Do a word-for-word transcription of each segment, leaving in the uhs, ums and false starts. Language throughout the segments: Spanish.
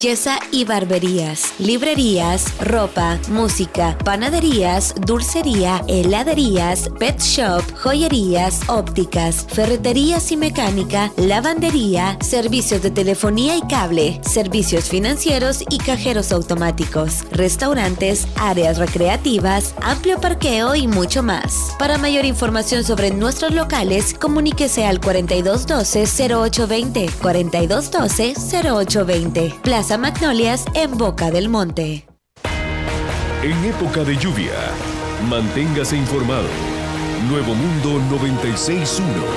Belleza y barberías, librerías, ropa, música, panaderías, dulcería, heladerías, pet shop, joyerías, ópticas, ferreterías y mecánica, lavandería, servicios de telefonía y cable, servicios financieros y cajeros automáticos, restaurantes, áreas recreativas, amplio parqueo y mucho más. Para mayor información sobre nuestros locales, comuníquese al cuarenta y dos doce cero ocho veinte, cuarenta y dos doce cero ocho veinte. Plaza Magnolias en Boca del Monte. En época de lluvia, manténgase informado. Nuevo Mundo noventa y seis punto uno.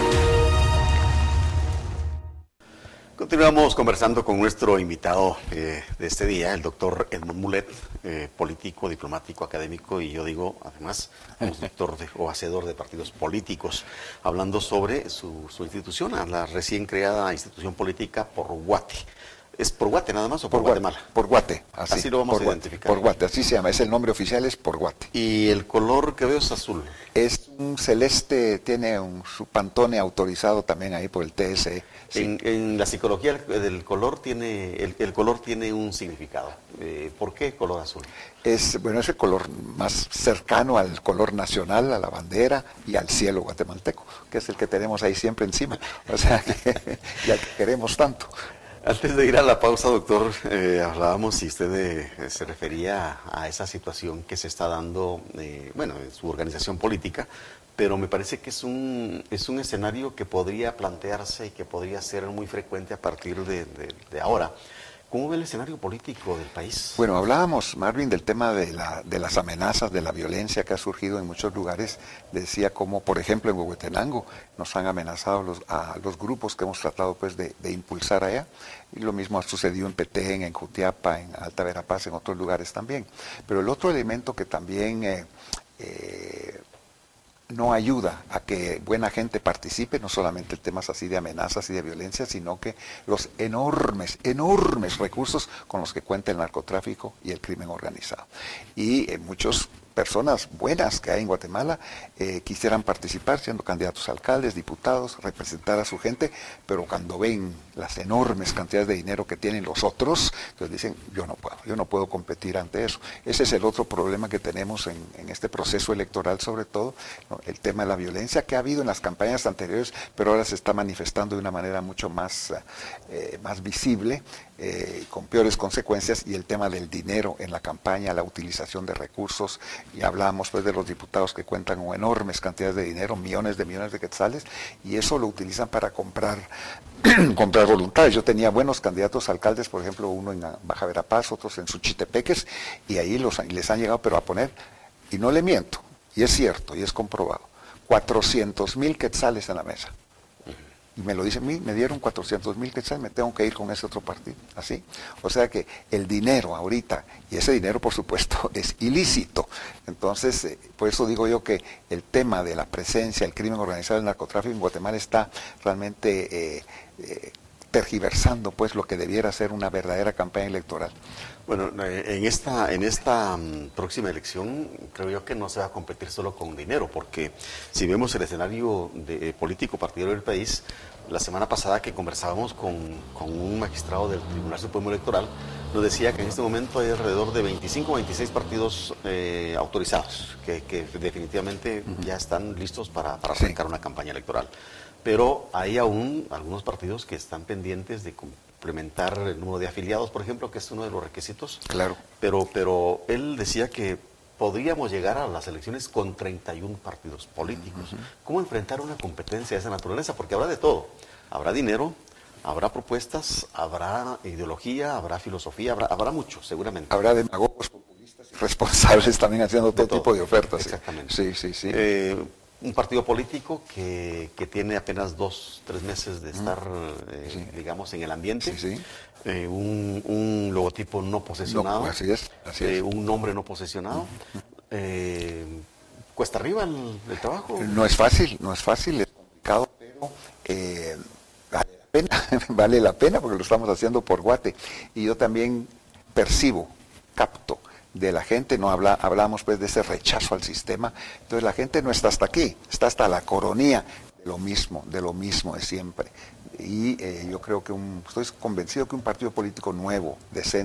Continuamos conversando con nuestro invitado eh, de este día, el doctor Edmond Mulet, eh, político, diplomático, académico y yo digo, además, constructor de, o hacedor de partidos políticos, hablando sobre su, su institución, la recién creada institución política Por Guate. ¿Es Por Guate nada más o por, por Guatemala? Por Guate, así, así lo vamos por a Guate, identificar. Por Guate, así se llama, es el nombre oficial, es Por Guate. ¿Y el color que veo es azul? Es un celeste, tiene un, su pantone autorizado también ahí por el T S E. Sí. En, en la psicología del color tiene, el, el color tiene un significado. Eh, ¿Por qué color azul? Es, bueno, es el color más cercano al color nacional, a la bandera y al cielo guatemalteco, que es el que tenemos ahí siempre encima, o sea, que, ya que queremos tanto. Antes de ir a la pausa, doctor, eh, hablábamos y usted eh, se refería a esa situación que se está dando, eh, bueno, en su organización política, pero me parece que es un es un escenario que podría plantearse y que podría ser muy frecuente a partir de, de, de ahora. ¿Cómo ve el escenario político del país? Bueno, hablábamos, Marvin, del tema de, la, de las amenazas, de la violencia que ha surgido en muchos lugares. Decía como, por ejemplo, en Huehuetenango nos han amenazado los, a los grupos que hemos tratado pues de, de impulsar allá. Y lo mismo ha sucedido en Petén, en Jutiapa, en Alta Verapaz, en otros lugares también. Pero el otro elemento que también eh, eh, no ayuda a que buena gente participe, no solamente el temas así de amenazas y de violencia, sino que los enormes, enormes recursos con los que cuenta el narcotráfico y el crimen organizado. Y eh, muchos personas buenas que hay en Guatemala eh, quisieran participar siendo candidatos a alcaldes, diputados, representar a su gente, pero cuando ven las enormes cantidades de dinero que tienen los otros, entonces dicen, yo no puedo, yo no puedo competir ante eso. Ese es el otro problema que tenemos en, en este proceso electoral, sobre todo, ¿no? El tema de la violencia que ha habido en las campañas anteriores, pero ahora se está manifestando de una manera mucho más, eh, más visible, eh, con peores consecuencias, y el tema del dinero en la campaña, la utilización de recursos. Y hablábamos pues de los diputados que cuentan con enormes cantidades de dinero, millones de millones de quetzales, y eso lo utilizan para comprar comprar voluntades. Yo tenía buenos candidatos a alcaldes, por ejemplo, uno en Baja Verapaz, otros en Suchitepeques, y ahí los, les han llegado pero a poner, y no le miento, y es cierto, y es comprobado, cuatrocientos mil quetzales en la mesa. Y me lo dicen a mí, me dieron cuatrocientos mil quetzales, me tengo que ir con ese otro partido, así. O sea que el dinero ahorita, y ese dinero por supuesto es ilícito, entonces eh, por eso digo yo que el tema de la presencia, el crimen organizado, el narcotráfico en Guatemala está realmente eh, eh, tergiversando pues lo que debiera ser una verdadera campaña electoral. Bueno, en esta en esta um, próxima elección creo yo que no se va a competir solo con dinero, porque si vemos el escenario de, eh, político partidario del país, la semana pasada que conversábamos con, con un magistrado del Tribunal Supremo Electoral, nos decía que en este momento hay alrededor de veinticinco o veintiséis partidos eh, autorizados, que, que definitivamente uh-huh. ya están listos para, para arrancar sí. una campaña electoral. Pero hay aún algunos partidos que están pendientes de complementar el número de afiliados, por ejemplo, que es uno de los requisitos. Claro. Pero, pero él decía que podríamos llegar a las elecciones con treinta y uno partidos políticos. Uh-huh. ¿Cómo enfrentar una competencia de esa naturaleza? Porque habrá de todo. Habrá dinero, habrá propuestas, habrá ideología, habrá filosofía, habrá, habrá mucho, seguramente. Habrá demagogos, populistas y responsables también haciendo todo, todo tipo de ofertas. Exactamente. Sí, sí, sí. Eh, un partido político que, que tiene apenas dos, tres meses de estar, eh, sí. digamos, en el ambiente. Sí, sí. Eh, un, un logotipo no posesionado. No, así es, así eh, es. Un nombre no posesionado. Uh-huh. eh, ¿Cuesta arriba el, el trabajo? No es fácil, no es fácil, es complicado, pero eh, vale la pena, vale la pena porque lo estamos haciendo por Guate. Y yo también percibo, capto de la gente, no habla, hablamos pues de ese rechazo al sistema, entonces la gente no está hasta aquí, está hasta la coronía de lo mismo, de lo mismo de siempre. Y eh, yo creo que un, estoy convencido que un partido político nuevo, decente,